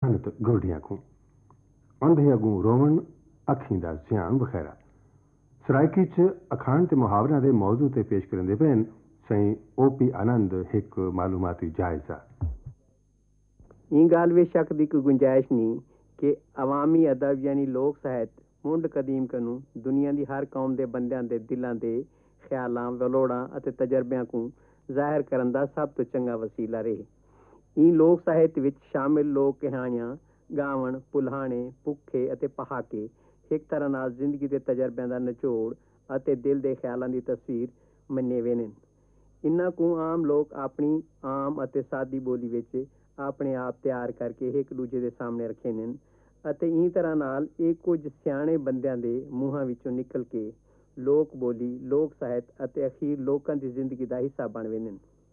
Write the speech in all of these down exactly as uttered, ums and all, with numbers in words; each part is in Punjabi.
भनत गोडियां को अंधे अगू रोवन अखीं दा ज़ियान वखैरा सरायकी च अखाण ते मुहावरियां दे मौजू ते पेश करंदे पैन सई ओ पी आनंद एक मालूमाती जायजा। ई गाल वे शक दी कोई गुंजाइश नहीं कि अवामी अदब यानी लोक ਸਾਹਿਤ ਮੁੰਡ ਕਦੀਮ ਕਨੂੰ ਦੁਨੀਆ ਦੀ ਹਰ ਕੌਮ ਦੇ ਬੰਦਿਆਂ ਦੇ ਦਿਲਾਂ ਦੇ ਖਿਆਲਾਂ ਵਲੋੜਾਂ ਅਤੇ ਤਜਰਬਿਆਂ ਨੂੰ ਜ਼ਾਹਿਰ ਕਰਨ ਦਾ ਸਭ ਤੋਂ ਚੰਗਾ ਵਸੀਲਾ ਰਹੇ। ਇਹ ਲੋਕ ਸਾਹਿਤ ਵਿੱਚ ਸ਼ਾਮਿਲ ਲੋਕ ਕਹਾਣੀਆਂ ਗਾਵਣ ਪੁਲਾਣੇ ਭੁੱਖੇ ਅਤੇ ਪਹਾਕੇ ਇੱਕ ਤਰ੍ਹਾਂ ਨਾਲ ਜ਼ਿੰਦਗੀ ਦੇ ਤਜਰਬਿਆਂ ਦਾ ਨਿਚੋੜ ਅਤੇ ਦਿਲ ਦੇ ਖਿਆਲਾਂ ਦੀ ਤਸਵੀਰ ਮੰਨੇ ਵੇ ਨੇ। ਇਹਨਾਂ ਨੂੰ ਆਮ ਲੋਕ ਆਪਣੀ ਆਮ ਅਤੇ ਸਾਦੀ ਬੋਲੀ ਵਿੱਚ ਆਪਣੇ ਆਪ ਤਿਆਰ ਕਰਕੇ ਇੱਕ ਦੂਜੇ ਦੇ ਸਾਹਮਣੇ ਰੱਖੇ ਨੇ ਅਤੇ ਇਹ ਤਰ੍ਹਾਂ ਨਾਲ ਇਹ ਕੁਝ ਸਿਆਣੇ ਬੰਦਿਆਂ ਦੇ ਮੂੰਹਾਂ ਵਿੱਚੋਂ ਨਿਕਲ ਕੇ ਲੋਕ ਬੋਲੀ ਲੋਕ ਸਾਹਿਤ ਅਤੇ ਅਖੀਰ ਲੋਕਾਂ ਦੀ ਜ਼ਿੰਦਗੀ ਦਾ ਹਿੱਸਾ ਬਣ ਗਏ ਨੇ।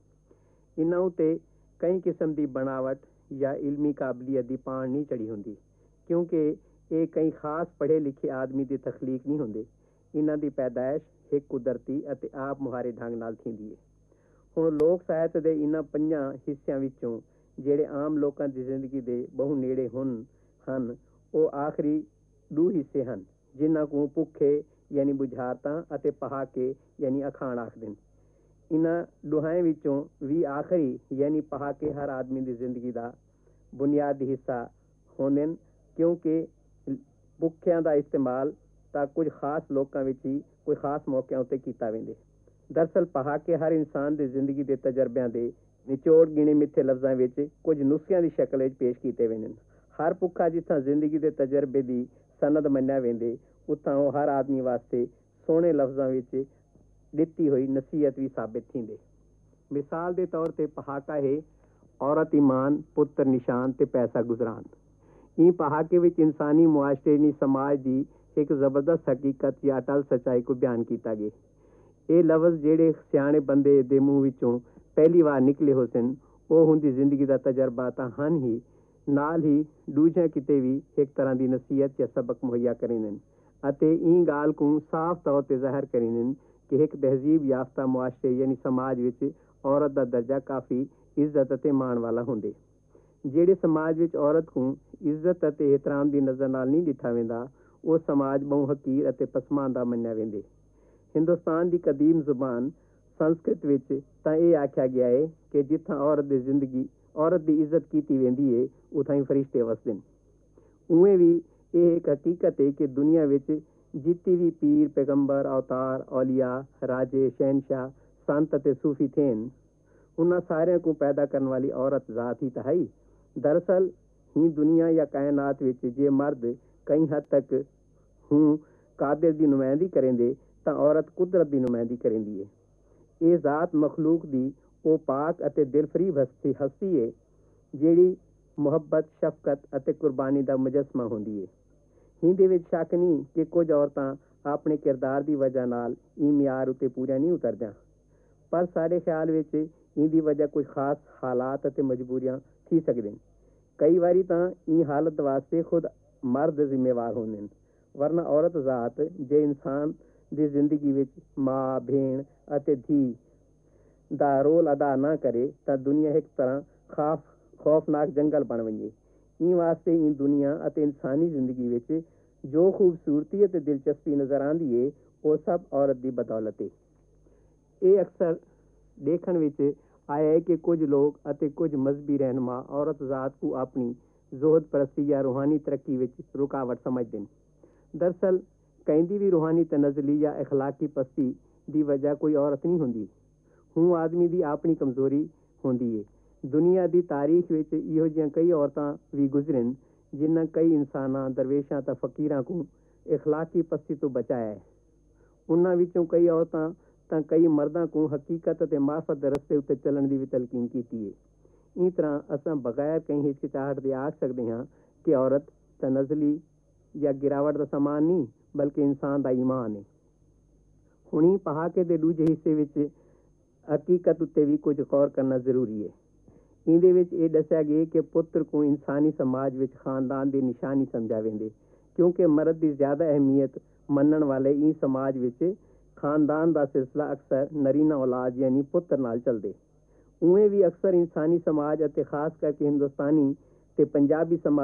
ਇਹਨਾਂ ਉੱਤੇ ਕਈ ਕਿਸਮ ਦੀ ਬਣਾਵਟ ਜਾਂ ਇਲਮੀ ਕਾਬਲੀਅਤ ਦੀ ਪਾਣ ਨਹੀਂ ਚੜੀ ਹੁੰਦੀ ਕਿਉਂਕਿ ਇਹ ਕਈ ਖਾਸ ਪੜ੍ਹੇ ਲਿਖੇ ਆਦਮੀ ਦੀ ਤਖਲੀਕ ਨਹੀਂ ਹੁੰਦੇ। ਇਹਨਾਂ ਦੀ ਪੈਦਾਇਸ਼ ਇੱਕ ਕੁਦਰਤੀ ਅਤੇ ਆਪ ਮੁਹਾਰੇ ਢੰਗ ਨਾਲ ਥੀਂਦੀ ਹੈ। ਹੁਣ ਲੋਕ ਸਾਹਿਤ ਦੇ ਇਹਨਾਂ ਪੰਜਾਂ ਹਿੱਸਿਆਂ ਵਿੱਚੋਂ ਜਿਹੜੇ ਆਮ ਲੋਕਾਂ ਦੀ ਜ਼ਿੰਦਗੀ ਦੇ ਬਹੁ ਨੇੜੇ ਹੁਣ ਹਨ ਉਹ ਆਖਰੀ ਦੋ ਹਿੱਸੇ ਹਨ ਜਿਨ੍ਹਾਂ ਨੂੰ ਭੁੱਖੇ ਯਾਨੀ ਬੁਝਾਰਤਾਂ ਅਤੇ ਪਹਾਕੇ ਯਾਨੀ ਅਖਾਣ ਆਖਦੇ ਨੇ। ਇਹਨਾਂ ਦੋਹਾਂ ਵਿੱਚੋਂ ਵੀ ਆਖਰੀ ਯਾਨੀ ਪਹਾਕੇ ਹਰ ਆਦਮੀ ਦੀ ਜ਼ਿੰਦਗੀ ਦਾ ਬੁਨਿਆਦੀ ਹਿੱਸਾ ਹੁੰਦੇ ਨੇ ਕਿਉਂਕਿ ਭੁੱਖਿਆਂ ਦਾ ਇਸਤੇਮਾਲ ਤਾਂ ਕੁਝ ਖਾਸ ਲੋਕਾਂ ਵਿੱਚ ਹੀ ਕੋਈ ਖਾਸ ਮੌਕਿਆਂ ਉੱਤੇ ਕੀਤਾ ਵੈਂਦੇ। ਦਰਅਸਲ ਪਹਾਕੇ ਹਰ ਇਨਸਾਨ ਦੀ ਜ਼ਿੰਦਗੀ ਦੇ ਤਜਰਬਿਆਂ ਦੇ ਨਿਚੋੜ ਗਿਣੇ ਮਿੱਥੇ ਲਫ਼ਜ਼ਾਂ ਵਿੱਚ ਕੁਝ ਨੁਸਖਿਆਂ ਦੀ ਸ਼ਕਲ ਵਿੱਚ ਪੇਸ਼ ਕੀਤੇ ਵੈਂਦੇ। ਹਰ ਭੁੱਖਾ ਜਿੱਥਾਂ ਜ਼ਿੰਦਗੀ ਦੇ ਤਜਰਬੇ ਦੀ ਸਨਦ ਮੰਨਿਆ ਵੈਂਦੇ ਉੱਥਾਂ ਉਹ ਹਰ ਆਦਮੀ ਵਾਸਤੇ ਸੋਹਣੇ ਲਫ਼ਜ਼ਾਂ ਵਿੱਚ ਦਿੱਤੀ ਹੋਈ ਨਸੀਹਤ ਵੀ ਸਾਬਿਤ ਥੀਂਦੇ। ਮਿਸਾਲ ਦੇ ਤੌਰ ਤੇ ਪਹਾਕਾ ਹੈ ਔਰਤ ਈਮਾਨ ਪੁੱਤਰ ਨਿਸ਼ਾਨ ਤੇ ਪੈਸਾ ਗੁਜ਼ਰਾਨ। ਇਹ ਪਹਾਕੇ ਵਿੱਚ ਇਨਸਾਨੀ ਮੁਆਸ਼ਰੇ ਨੀ ਸਮਾਜ ਦੀ ਇੱਕ ਜ਼ਬਰਦਸਤ ਹਕੀਕਤ ਜਾਂ ਅਟਲ ਸੱਚਾਈ को ਬਿਆਨ ਕੀਤਾ ਗਿਆ। ਇਹ ਲਫ਼ਜ਼ ਜਿਹੜੇ ਸਿਆਣੇ ਬੰਦੇ ਦੇ ਮੂੰਹ ਵਿੱਚੋਂ ਪਹਿਲੀ ਵਾਰ ਨਿਕਲੇ ਹੋ ਸਨ ਉਹ ਹੁੰਦੀ ਜ਼ਿੰਦਗੀ ਦਾ ਤਜਰਬਾ ਤਾਂ ਹਨ ਹੀ ਨਾਲ ਹੀ ਦੂਜਿਆਂ ਕਿਤੇ ਵੀ ਇੱਕ ਤਰ੍ਹਾਂ ਦੀ ਨਸੀਹਤ ਜਾਂ ਸਬਕ ਮੁਹੱਈਆ ਕਰੀਨੇ ਅਤੇ ਇਹ ਗੱਲ ਨੂੰ ਸਾਫ਼ ਤੌਰ ਤੇ ਜ਼ਾਹਿਰ ਕਰੀਨੇ ਕਿ ਇੱਕ ਤਹਿਜ਼ੀਬ ਯਾਫਤਾ ਮੁਆਸ਼ਰੇ ਯਾਨੀ ਸਮਾਜ ਵਿੱਚ ਔਰਤ ਦਾ ਦਰਜਾ ਕਾਫੀ ਇੱਜ਼ਤ ਅਤੇ ਮਾਣ ਵਾਲਾ ਹੁੰਦੇ। ਜਿਹੜੇ ਸਮਾਜ ਵਿੱਚ ਔਰਤ ਨੂੰ ਇੱਜ਼ਤ ਅਤੇ ਇਹਤਰਾਮ ਦੀ ਨਜ਼ਰ ਨਾਲ ਨਹੀਂ ਡਿੱਠਾ ਵੈਂਦਾ ਉਹ ਸਮਾਜ ਬਹੁ ਹਕੀਰ ਅਤੇ ਪਸਮਾਨਦਾ ਮੰਨਿਆ ਵੈਂਦੇ। ਹਿੰਦੁਸਤਾਨ ਦੀ ਕਦੀਮ ਜ਼ੁਬਾਨ ਸੰਸਕ੍ਰਿਤ ਵਿੱਚ ਤਾਂ ਇਹ ਆਖਿਆ ਗਿਆ ਹੈ ਕਿ ਜਿੱਥਾਂ ਔਰਤ ਦੀ ਜ਼ਿੰਦਗੀ ਔਰਤ ਦੀ ਇੱਜ਼ਤ ਕੀਤੀ ਵੈਂਦੀ ਹੈ ਉੱਥਾਂ ਹੀ ਫਰਿਸ਼ਤੇ ਵਸਦੇ ਨੇ। ਉਵੇਂ ਵੀ ਇਹ ਇੱਕ ਹਕੀਕਤ ਹੈ ਕਿ ਦੁਨੀਆ ਵਿੱਚ ਜਿੱਤੀ ਵੀ ਪੀਰ ਪੈਗੰਬਰ ਅਵਤਾਰ ਔਲੀਆ ਰਾਜੇ ਸ਼ਹਿਨशाह ਸੰਤ ਅਤੇ ਸੂਫੀ ਥੇਨ ਉਹਨਾਂ ਸਾਰਿਆਂ ਨੂੰ ਪੈਦਾ ਕਰਨ ਵਾਲੀ ਔਰਤ ਜ਼ਾਤ ਹੀ ਤਾਂ ਹੈ। ਦਰਅਸਲ ਹੀ ਦੁਨੀਆ ਜਾਂ ਕਾਇਨਾਤ ਵਿੱਚ ਜੇ ਮਰਦ ਕਈ ਹੱਦ ਤੱਕ ਹੂੰ ਕਾਦਰ ਦੀ ਨੁਮਾਇੰਦਗੀ ਕਰੇਂਦੇ ਤਾਂ ਔਰਤ ਕੁਦਰਤ ਦੀ ਨੁਮਾਇੰਦਗੀ ਕਰੇਂਦੀ ਹੈ। ਇਹ ਜ਼ਾਤ ਮਖਲੂਕ ਦੀ ਉਹ ਪਾਕ ਅਤੇ ਦਿਲਫਰੀਬ ਹਸਤੀ ਹਸਤੀ ਹੈ ਜਿਹੜੀ ਮੁਹੱਬਤ ਸ਼ਫਕਤ ਅਤੇ ਕੁਰਬਾਨੀ ਦਾ ਮੁਜੱਸਮਾ ਹੁੰਦੀ ਹੈ। ਹਿੰਦੇ ਵਿੱਚ ਸ਼ੱਕ ਨਹੀਂ ਕਿ ਕੁਝ ਔਰਤਾਂ ਆਪਣੇ ਕਿਰਦਾਰ ਦੀ ਵਜ੍ਹਾ ਨਾਲ ਇਹ ਮਿਆਰ ਉੱਤੇ ਪੂਰੀਆਂ ਨਹੀਂ ਉਤਰਦੀਆਂ ਪਰ ਸਾਡੇ ਖਿਆਲ ਵਿੱਚ ਇਹਦੀ ਵਜ੍ਹਾ ਕੁਝ ਖਾਸ ਹਾਲਾਤ ਅਤੇ ਮਜਬੂਰੀਆਂ ਥੀ ਸਕਦੇ ਨੇ। ਕਈ ਵਾਰੀ ਤਾਂ ਇਹ ਹਾਲਤ ਵਾਸਤੇ ਖੁਦ ਮਰਦ ਜ਼ਿੰਮੇਵਾਰ ਹੁੰਦੇ ਨੇ ਵਰਨਾ ਔਰਤ ਜ਼ਾਤ ਜੇ ਇਨਸਾਨ ਦੀ ਜ਼ਿੰਦਗੀ ਵਿੱਚ ਮਾਂ ਭੈਣ ਅਤੇ ਧੀ ਦਾ ਰੋਲ ਅਦਾ ਨਾ ਕਰੇ ਤਾਂ ਦੁਨੀਆ ਇੱਕ ਤਰ੍ਹਾਂ ਖਾਫ ਖੌਫਨਾਕ ਜੰਗਲ ਬਣ ਵੰਜੇ। ਇਹ ਵਾਸਤੇ ਇਹ ਦੁਨੀਆ ਅਤੇ ਇਨਸਾਨੀ ਜ਼ਿੰਦਗੀ ਵਿੱਚ ਜੋ ਖੂਬਸੂਰਤੀ ਅਤੇ ਦਿਲਚਸਪੀ ਨਜ਼ਰ ਆਉਂਦੀ ਹੈ ਉਹ ਸਭ ਔਰਤ ਦੀ ਬਦੌਲਤ ਹੈ। ਇਹ ਅਕਸਰ ਦੇਖਣ ਵਿੱਚ ਆਇਆ ਹੈ ਕਿ ਕੁਝ ਲੋਕ ਅਤੇ ਕੁਝ ਮਜ਼ਹਬੀ ਰਹਿਨੁਮਾ ਔਰਤ ਜ਼ਾਤ ਨੂੰ ਆਪਣੀ ਜ਼ੋਹਦ ਪ੍ਰਸਤੀ ਜਾਂ ਰੂਹਾਨੀ ਤਰੱਕੀ ਵਿੱਚ ਰੁਕਾਵਟ ਸਮਝਦੇ ਨੇ। ਦਰਅਸਲ ਕਹਿੰਦੀ ਵੀ ਰੂਹਾਨੀ ਤਨਜ਼ਲੀ ਜਾਂ ਅਖਲਾਕੀ ਪਸਤੀ ਦੀ ਵਜ੍ਹਾ ਕੋਈ ਔਰਤ ਨਹੀਂ ਹੁੰਦੀ ਹੂੰ ਆਦਮੀ ਦੀ ਆਪਣੀ ਕਮਜ਼ੋਰੀ ਹੁੰਦੀ ਹੈ। ਦੁਨੀਆ ਦੀ ਤਾਰੀਖ ਵਿੱਚ ਇਹੋ ਜਿਹੀਆਂ ਕਈ ਔਰਤਾਂ ਵੀ ਗੁਜ਼ਰਨ ਜਿਨ੍ਹਾਂ ਕਈ ਇਨਸਾਨਾਂ ਦਰਵੇਸ਼ਾਂ ਤਾਂ ਫਕੀਰਾਂ ਨੂੰ ਅਖਲਾਕੀ ਪਸਤੀ ਤੋਂ ਬਚਾਇਆ ਹੈ। ਉਹਨਾਂ ਵਿੱਚੋਂ ਕਈ ਔਰਤਾਂ ਤਾਂ ਕਈ ਮਰਦਾਂ ਨੂੰ ਹਕੀਕਤ ਅਤੇ ਮਾਰਫਤ ਦੇ ਰਸਤੇ ਉੱਤੇ ਚੱਲਣ ਦੀ ਵੀ ਤਲਕੀਨ ਕੀਤੀ ਹੈ। ਇਸ ਤਰ੍ਹਾਂ ਅਸਾਂ ਬਗੈਰ ਕਈ ਹਿਚਕਿਚਾਹਟ ਦੇ ਆਖ ਸਕਦੇ ਹਾਂ ਕਿ ਔਰਤ ਤਨਜ਼ਲੀ ਜਾਂ ਗਿਰਾਵਟ ਦਾ ਸਮਾਨ ਨਹੀਂ ਬਲਕਿ ਇਨਸਾਨ ਦਾ ਈਮਾਨ ਹੈ। ਹੁਣ ਇਹ ਪਹਾਕੇ ਦੇ ਦੂਜੇ ਹਿੱਸੇ ਵਿੱਚ ਹਕੀਕਤ ਉੱਤੇ ਵੀ ਕੁਝ ਗੌਰ ਕਰਨਾ ਜ਼ਰੂਰੀ ਹੈ। ਇਹਦੇ ਵਿੱਚ ਇਹ ਦੱਸਿਆ ਗਿਆ ਕਿ ਪੁੱਤਰ ਨੂੰ ਇਨਸਾਨੀ ਸਮਾਜ ਵਿੱਚ ਖਾਨਦਾਨ ਦੀ ਨਿਸ਼ਾਨੀ ਸਮਝਿਆ ਵੈਂਦੇ ਕਿਉਂਕਿ ਮਰਦ ਦੀ ਜ਼ਿਆਦਾ ਅਹਿਮੀਅਤ ਮੰਨਣ ਵਾਲੇ ਇਹ ਸਮਾਜ ਵਿੱਚ ਖਾਨਦਾਨ ਦਾ ਸਿਲਸਿਲਾ ਅਕਸਰ ਨਰੀਨਾ ਔਲਾਦ ਯਾਨੀ ਪੁੱਤਰ ਨਾਲ ਚੱਲਦੇ। ਉਵੇਂ ਵੀ ਅਕਸਰ ਇਨਸਾਨੀ ਸਮਾਜ ਅਤੇ ਖਾਸ ਕਰਕੇ ਹਿੰਦੁਸਤਾਨੀ ਤੇ ਪੰਜਾਬੀ ਸਮਾਜ